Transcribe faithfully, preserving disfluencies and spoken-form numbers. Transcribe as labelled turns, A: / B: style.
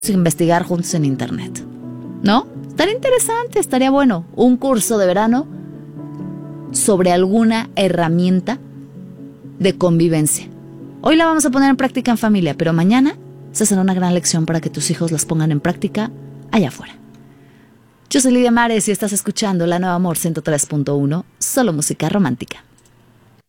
A: investigar juntos en internet, ¿no? Estaría interesante, estaría bueno. Un curso de verano sobre alguna herramienta de convivencia. Hoy la vamos a poner en práctica en familia, pero mañana esa será una gran lección para que tus hijos las pongan en práctica allá afuera. Yo soy Lidia Mares y estás escuchando La Nueva Amor ciento tres punto uno, solo música romántica.